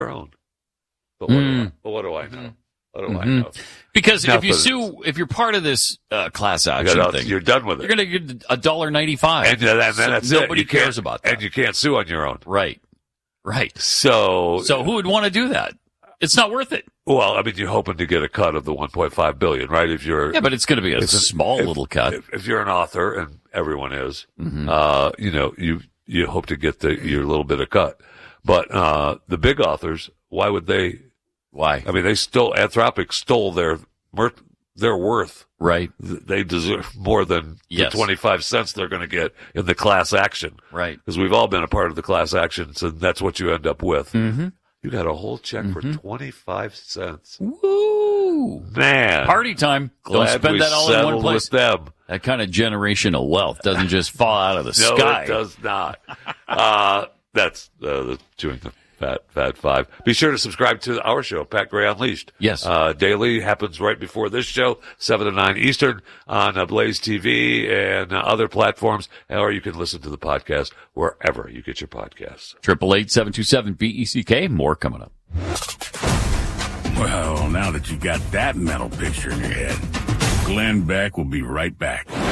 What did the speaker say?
own. But what do I know? What do I know? Because Enough if you of sue, if you're part of this class action thing, you're done with it. You're going to get $1.95. And that's nobody it. cares about that. And you can't sue on your own. Right. So who would want to do that? It's not worth it. Well, I mean, you're hoping to get a cut of the $1.5 billion, right? But it's going to be a small little cut. If you're an author, and everyone is, you hope to get your little bit of cut. But the big authors, why would they? Why? I mean, Anthropic stole their worth. Right. They deserve more than the 25 cents they're going to get in the class action. Right. Because we've all been a part of the class actions, and that's what you end up with. Mm-hmm. You got a whole check for 25 cents. Woo! Man. Party time. Don't spend that all in one place. With them. That kind of generational wealth doesn't just fall out of the sky. No, it does not. That's the Chewing the Fat Five. Be sure to subscribe to our show, Pat Gray Unleashed. Yes. Daily happens right before this show, 7 to 9 Eastern on Blaze TV and other platforms, or you can listen to the podcast wherever you get your podcasts. 888-727-BECK. More coming up. Well, now that you got that mental picture in your head, Glenn Beck will be right back.